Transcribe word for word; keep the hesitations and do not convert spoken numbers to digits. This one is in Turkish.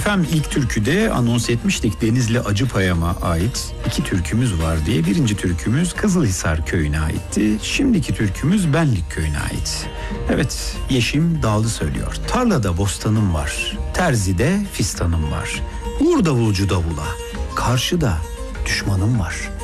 Efendim ilk türküde anons etmiştik, Denizli Acıpayam'a ait iki türkümüz var diye. Birinci türkümüz Kızılhisar köyüne aitti. Şimdiki türkümüz Benlik köyüne ait. Evet, Yeşim Dağlı söylüyor. Tarlada bostanım var, terzide fistanım var. Vur davulcu davula, karşıda düşmanım var.